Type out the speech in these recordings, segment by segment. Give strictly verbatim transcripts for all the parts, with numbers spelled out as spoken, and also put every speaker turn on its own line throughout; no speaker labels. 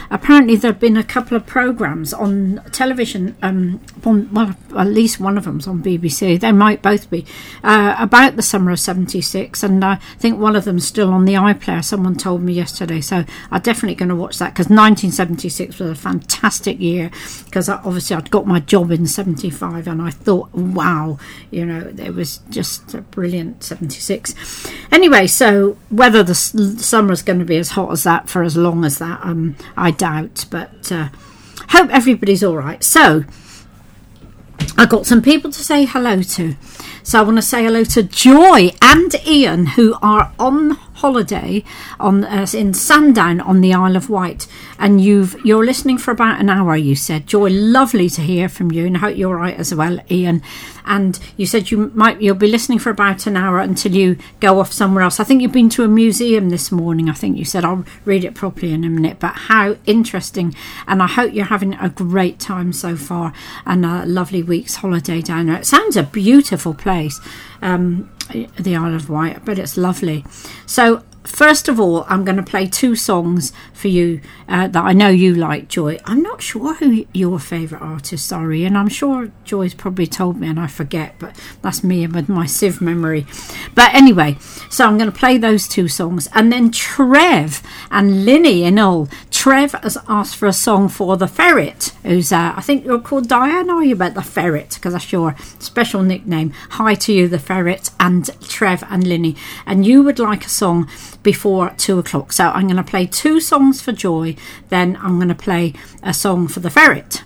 apparently there have been a couple of programmes on television, um, on, well, at least one of them's on B B C, they might both be, uh, about the summer of seventy-six, and I think one of them's still on the iPlayer, someone told me yesterday, so I'm definitely going to watch that, because nineteen seventy-six was a fantastic year, because obviously I'd got my job in seventy-five, and I thought, wow, you know, it was just a brilliant seventy-six. Anyway, so whether the summer is going to be as hot as that for as long as that, um, I doubt, but uh, hope everybody's all right. So I got some people to say hello to. So I want to say hello to Joy and Ian, who are on holiday on uh, in Sandown on the Isle of Wight, and you've you're listening for about an hour. You said, Joy, lovely to hear from you, and I hope you're all right as well, Ian. And you said you might you'll be listening for about an hour until you go off somewhere else. I think you've been to a museum this morning. I think you said. I'll read it properly in a minute. But how interesting! And I hope you're having a great time so far, and a lovely week's holiday down there. It sounds a beautiful place. Um, the Isle of Wight, but it's lovely. So first of all, I'm going to play two songs for you uh, that I know you like, Joy. I'm not sure who your favourite artists are, and I'm sure Joy's probably told me and I forget, but that's me with my sieve memory. But anyway, so I'm going to play those two songs, and then Trev and Linny in all. Trev has asked for a song for the Ferret, who's uh, I think you're called Diane, are you? About the Ferret, because that's your special nickname. Hi to you, the Ferret, and Trev and Linny, and you would like a song before two o'clock. So I'm going to play two songs for Joy, then I'm going to play a song for the Ferret.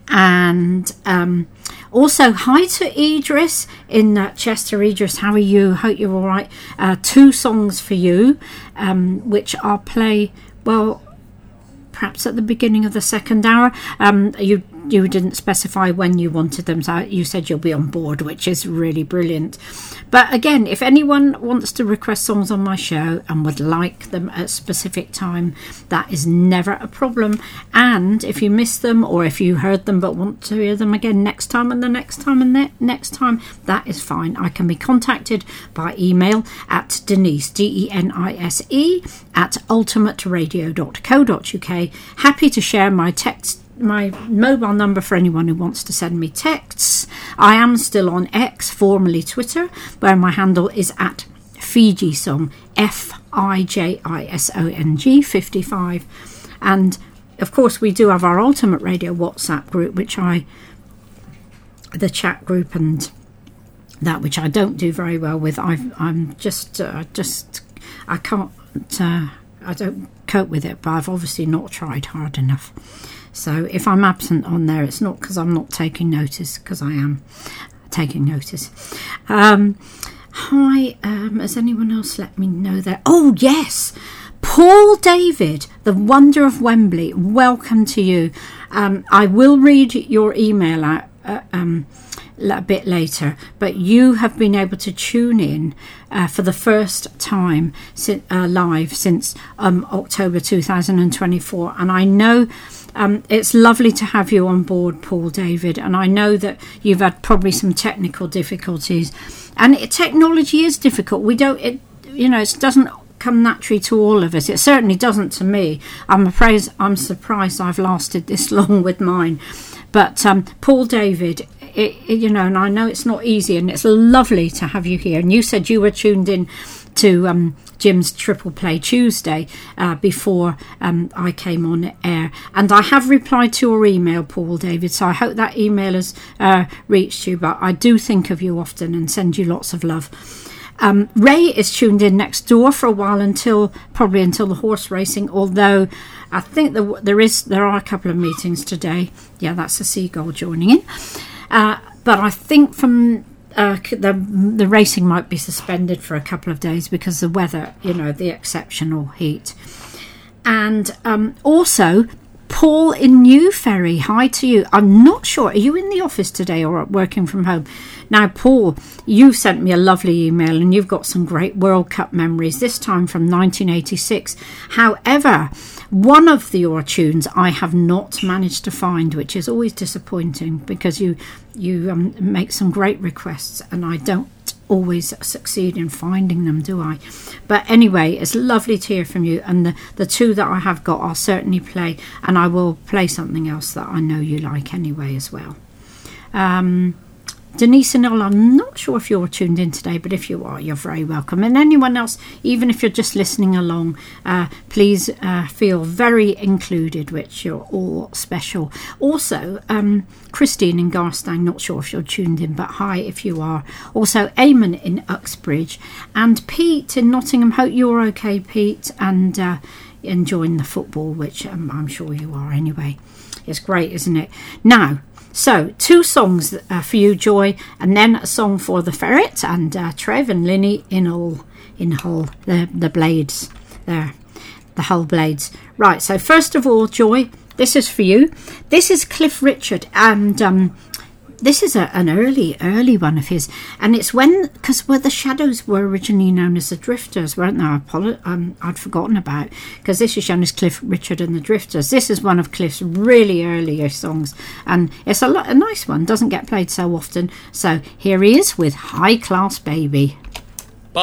And um, also hi to Idris in uh, Chester. Idris, how are you? Hope you're all right. Uh, two songs for you, um, which I'll play, well, perhaps at the beginning of the second hour. Um, you you didn't specify when you wanted them, so you said you'll be on board, which is really brilliant. But again, if anyone wants to request songs on my show and would like them at a specific time, that is never a problem. And if you missed them, or if you heard them but want to hear them again next time and the next time and the next time, that is fine. I can be contacted by email at Denise, D E N I S E, at ultimate radio dot co dot uk. Happy to share my text my mobile number for anyone who wants to send me texts. I am still on X, formerly Twitter, where my handle is at Fiji Song, F I J I S O N G fifty-five. And of course we do have our Ultimate Radio WhatsApp group, which I the chat group and that which I don't do very well with. I've, I'm just uh, just I can't uh, I don't cope with it, but I've obviously not tried hard enough. So if I'm absent on there, it's not because I'm not taking notice, because I am taking notice. Um, hi, um, has anyone else let me know that? Oh, yes, Paul David, the Wonder of Wembley, welcome to you. Um, I will read your email out uh, um, a bit later, but you have been able to tune in uh, for the first time si- uh, live since um, October two thousand twenty-four, and I know Um, it's lovely to have you on board, Paul David, and I know that you've had probably some technical difficulties, and it, technology is difficult. We don't, it, you know, it doesn't come naturally to all of us. It certainly doesn't to me. I'm afraid I'm surprised I've lasted this long with mine. But um, Paul David, it, it, you know, and I know it's not easy, and it's lovely to have you here. And you said you were tuned in to um, Jim's Triple Play Tuesday uh, before um, I came on air, and I have replied to your email, Paul David, so I hope that email has uh, reached you, but I do think of you often and send you lots of love. um, Ray is tuned in next door for a while, until probably until the horse racing, although I think the, there is there are a couple of meetings today. Yeah, that's a seagull joining in, uh, but I think from Uh, the the racing might be suspended for a couple of days because the weather, you know, the exceptional heat. And um, also, Paul in New Ferry, hi to you. I'm not sure, are you in the office today or working from home? Now, Paul, you've sent me a lovely email, and you've got some great World Cup memories, this time from nineteen eighty-six. However, one of the, your tunes I have not managed to find, which is always disappointing, because you you um, make some great requests, and I don't always succeed in finding them, do I? But anyway, it's lovely to hear from you, and the, the two that I have got I'll certainly play, and I will play something else that I know you like anyway as well. Um, Denise and Noel, I'm not sure if you're tuned in today, but if you are, you're very welcome. And anyone else, even if you're just listening along, uh, please uh, feel very included, which you're all special. Also, um, Christine in Garstang, not sure if you're tuned in, but hi if you are. Also, Eamon in Uxbridge, and Pete in Nottingham. Hope you're okay, Pete, and uh, enjoying the football, which um, I'm sure you are anyway. It's great, isn't it? Now, so, two songs uh, for you, Joy, and then a song for the Ferret and uh, Trev and Linny in all, in Hull, the, the blades there, the Hull blades. Right, so first of all, Joy, this is for you. This is Cliff Richard, and um, this is a, an early, early one of his, and it's when, because well, the Shadows were originally known as the Drifters, weren't they? I apolo- um, I'd forgotten about, because this is shown as Cliff Richard and the Drifters. This is one of Cliff's really earlier songs, and it's a, lo- a nice one, doesn't get played so often. So here he is with High Class Baby.